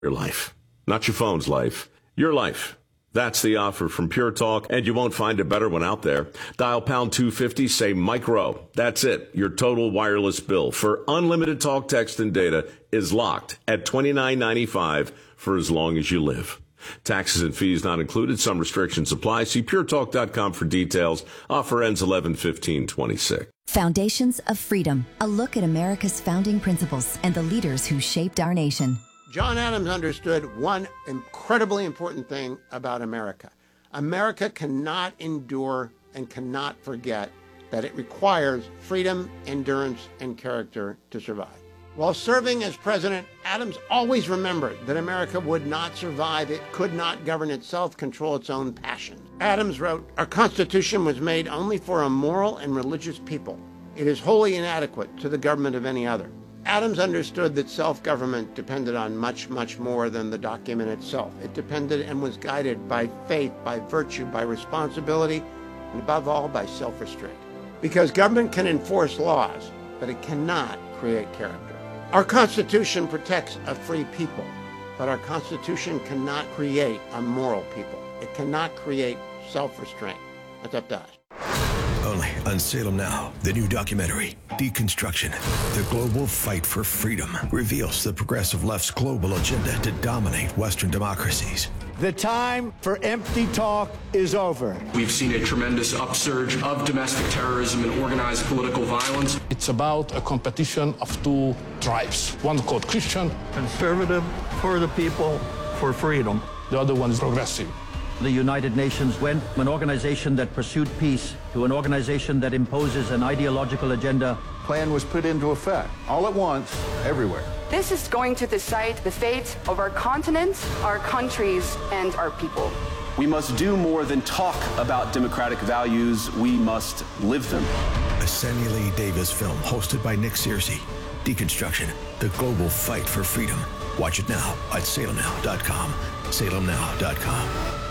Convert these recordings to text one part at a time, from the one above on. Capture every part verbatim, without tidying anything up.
Your life, not your phone's life, your life. That's the offer from Pure Talk, and you won't find a better one out there. Dial pound two fifty, say Mike Rowe. That's it. Your total wireless bill for unlimited talk, text, and data is locked at twenty-nine ninety-five for as long as you live. Taxes and fees not included. Some restrictions apply. See pure talk dot com for details. Offer ends eleven fifteen twenty-six. Foundations of Freedom, a look at America's founding principles and the leaders who shaped our nation. John Adams understood one incredibly important thing about America. America cannot endure and cannot forget that it requires freedom, endurance, and character to survive. While serving as president, Adams always remembered that America would not survive. It could not govern itself, control its own passions. Adams wrote, "Our Constitution was made only for a moral and religious people. It is wholly inadequate to the government of any other." Adams understood that self-government depended on much, much more than the document itself. It depended and was guided by faith, by virtue, by responsibility, and above all, by self-restraint. Because government can enforce laws, but it cannot create character. Our Constitution protects a free people, but our Constitution cannot create a moral people. It cannot create self-restraint. That's up to us. Only on Salem Now, the new documentary, Deconstruction, the global fight for freedom, reveals the progressive left's global agenda to dominate Western democracies. The time for empty talk is over. We've seen a tremendous upsurge of domestic terrorism and organized political violence. It's about a competition of two tribes. One called Christian. Conservative, for the people, for freedom. The other one is progressive. The United Nations went from an organization that pursued peace to an organization that imposes an ideological agenda. Plan was put into effect, all at once, everywhere. This is going to decide the fate of our continent, our countries, and our people. We must do more than talk about democratic values. We must live them. A Samuel E. Davis film hosted by Nick Searcy. Deconstruction, the global fight for freedom. Watch it now at salem now dot com. salem now dot com.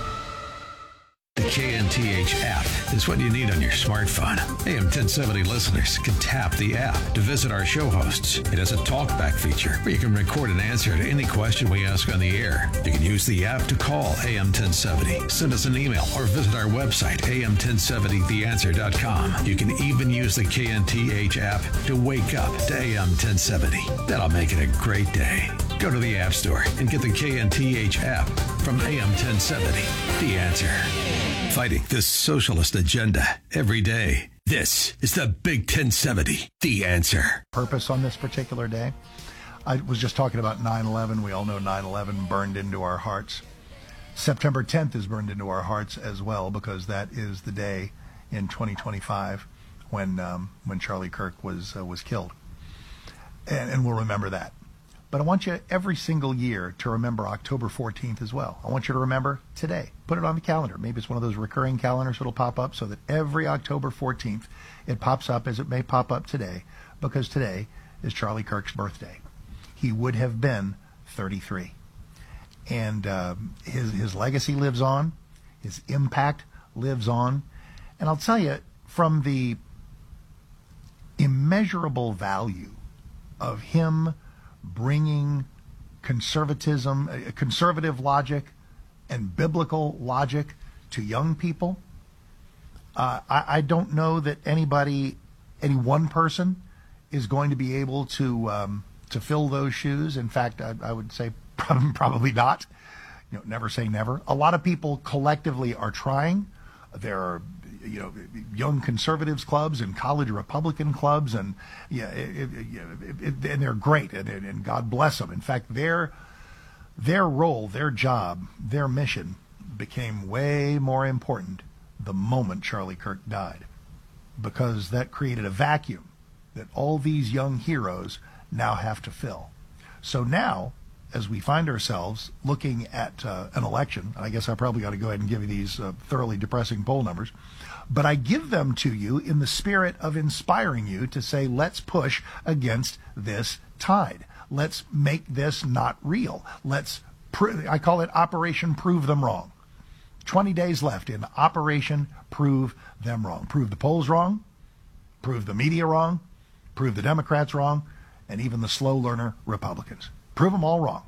The K N T H app is what you need on your smartphone. A M ten seventy listeners can tap the app to visit our show hosts. It has a talkback feature where you can record an answer to any question we ask on the air. You can use the app to call A M ten seventy, send us an email, or visit our website, A M ten seventy the answer dot com. You can even use the K N T H app to wake up to A M ten seventy. That'll make it a great day. Go to the App Store and get the K N T H app from A M ten seventy. The Answer. Fighting the socialist agenda every day. This is the Big ten seventy. The Answer. Purpose on this particular day. I was just talking about nine eleven. We all know nine eleven burned into our hearts. September tenth is burned into our hearts as well, because that is the day in twenty twenty-five when um, when Charlie Kirk was uh, was killed. And, and we'll remember that. But I want you every single year to remember October fourteenth as well. I want you to remember today. Put it on the calendar. Maybe it's one of those recurring calendars that'll pop up so that every October fourteenth it pops up as it may pop up today, because today is Charlie Kirk's birthday. He would have been thirty-three. And uh, his, his legacy lives on. His impact lives on. And I'll tell you, from the immeasurable value of him bringing conservatism, uh, conservative logic and biblical logic to young people, uh, I, I don't know that anybody, any one person is going to be able to um, to fill those shoes. In fact, I, I would say probably not. You know, never say never. A lot of people collectively are trying. There are, you know, young conservatives clubs and college Republican clubs, and yeah, it, it, it, and they're great, and, and God bless them. In fact, their their role, their job, their mission became way more important the moment Charlie Kirk died, because that created a vacuum that all these young heroes now have to fill. So now, as we find ourselves looking at uh, an election, and I guess I probably got to go ahead and give you these uh, thoroughly depressing poll numbers, but I give them to you in the spirit of inspiring you to say, let's push against this tide. Let's make this not real. Let's, pr- I call it Operation Prove Them Wrong. twenty days left in Operation Prove Them Wrong. Prove the polls wrong, prove the media wrong, prove the Democrats wrong, and even the slow learner Republicans. Prove them all wrong.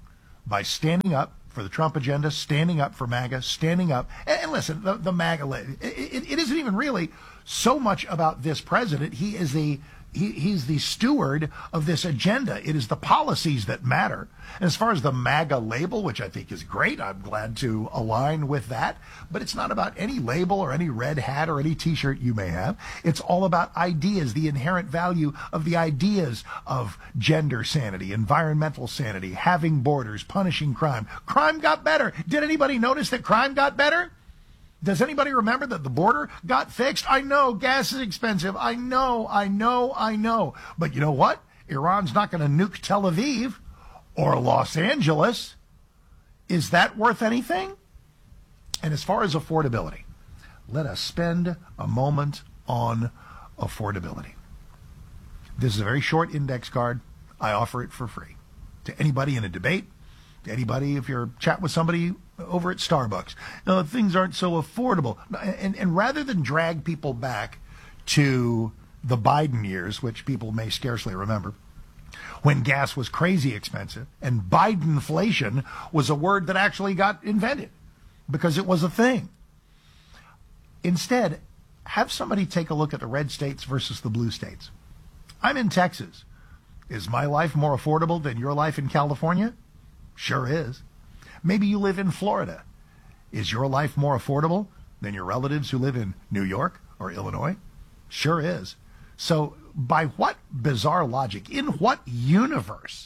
by standing up for the Trump agenda, standing up for MAGA, standing up. And, and listen, the, the MAGA, it, it, it isn't even really so much about this president. He is the he, he's the steward of this agenda. It is the policies that matter. And as far as the MAGA label, which I think is great, I'm glad to align with that. But it's not about any label or any red hat or any T-shirt you may have. It's all about ideas, the inherent value of the ideas of gender sanity, environmental sanity, having borders, punishing crime. Crime got better. Did anybody notice that crime got better? Does anybody remember that the border got fixed? I know gas is expensive. I know, I know, I know. But you know what? Iran's not going to nuke Tel Aviv or Los Angeles. Is that worth anything? And as far as affordability, let us spend a moment on affordability. This is a very short index card. I offer it for free to anybody in a debate, to anybody if you're chatting with somebody over at Starbucks. No, things aren't so affordable. And, and rather than drag people back to the Biden years, which people may scarcely remember, when gas was crazy expensive and Bidenflation was a word that actually got invented because it was a thing. Instead, have somebody take a look at the red states versus the blue states. I'm in Texas. Is my life more affordable than your life in California? Sure is. Maybe you live in Florida. Is your life more affordable than your relatives who live in New York or Illinois? Sure is. So by what bizarre logic, in what universe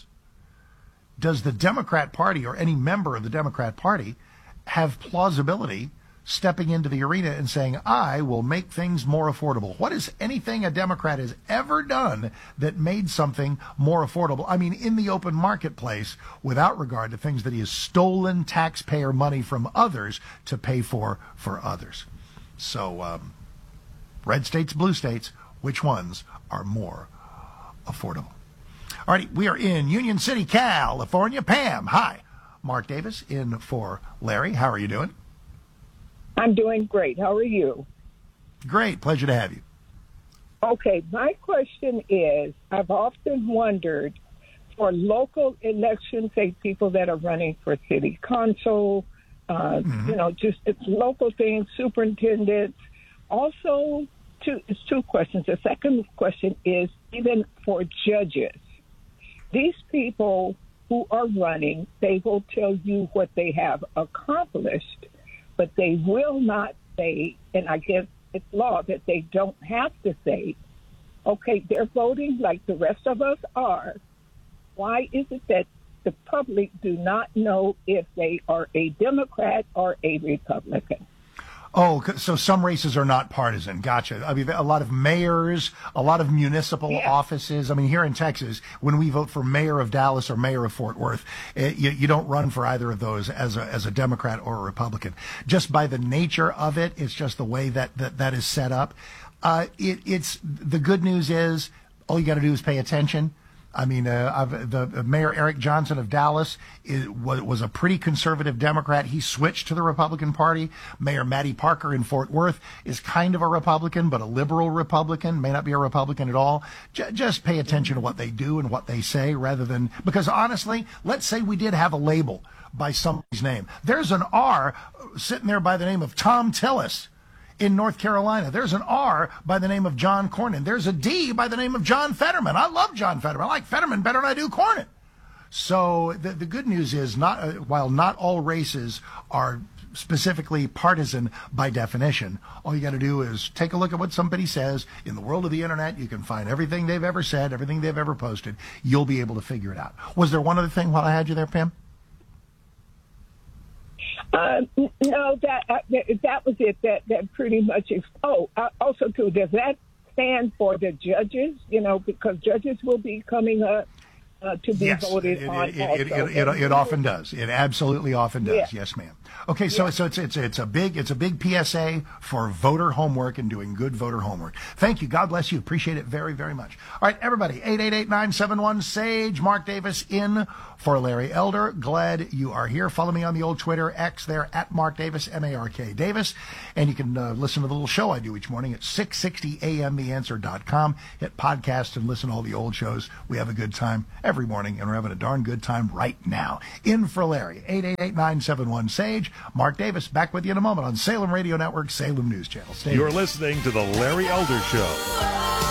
does the Democrat Party or any member of the Democrat Party have plausibility stepping into the arena and saying, I will make things more affordable? What is anything a Democrat has ever done that made something more affordable? I mean, in the open marketplace, without regard to things that he has stolen taxpayer money from others to pay for for others. So, um, red states, blue states, which ones are more affordable? All righty, we are in Union City, California. Pam, hi. Mark Davis in for Larry. How are you doing? I'm doing great. How are you? Great. Pleasure to have you. Okay. My question is, I've often wondered for local elections, say people that are running for city council, uh, mm-hmm. you know, just it's local things, superintendents. Also, two, it's two questions. The second question is even for judges. These people who are running, they will tell you what they have accomplished, but they will not say, and I guess it's law that they don't have to say, okay, they're voting like the rest of us are. Why is it that the public do not know if they are a Democrat or a Republican? Oh, so some races are not partisan. Gotcha. I mean, a lot of mayors, a lot of municipal yeah. offices. I mean, here in Texas, when we vote for mayor of Dallas or mayor of Fort Worth, it, you, you don't run for either of those as a, as a Democrat or a Republican. Just by the nature of it, it's just the way that that, that is set up. Uh, it, it's the good news is all you got to do is pay attention. I mean, uh, I've, the uh, Mayor Eric Johnson of Dallas is, was, was a pretty conservative Democrat. He switched to the Republican Party. Mayor Matty Parker in Fort Worth is kind of a Republican, but a liberal Republican, may not be a Republican at all. J- just pay attention to what they do and what they say rather than, because honestly, let's say we did have a label by somebody's name. There's an R sitting there by the name of Tom Tillis in North Carolina. There's an R by the name of John Cornyn. There's a D by the name of John Fetterman. I love John Fetterman. I like Fetterman better than I do Cornyn. So the, the good news is, not uh, while not all races are specifically partisan by definition, all you got to do is take a look at what somebody says. In the world of the internet, you can find everything they've ever said, everything they've ever posted. You'll be able to figure it out. Was there one other thing while I had you there, Pam? Uh, no, that uh, that was it. That that pretty much is. Oh, uh, also too, does that stand for the judges? You know, because judges will be coming up uh, to be yes, voted it, on. It, it, it, it, it, it often does. It absolutely often does. Yeah. Yes, ma'am. Okay, so, yeah. so it's it's it's a big it's a big P S A for voter homework and doing good voter homework. Thank you. God bless you. Appreciate it very, very much. All right, everybody, eight eight eight, nine seven one, S A G E. Mark Davis in for Larry Elder. Glad you are here. Follow me on the old Twitter, X there, at Mark Davis, M A R K Davis. And you can uh, listen to the little show I do each morning at six sixty a m the answer dot com. Hit podcast and listen to all the old shows. We have a good time every morning, and we're having a darn good time right now. In for Larry, eight eight eight, nine seven one, S A G E. Mark Davis, back with you in a moment on Salem Radio Network, Salem News Channel. Stay You're here. listening to The Larry Elder Show.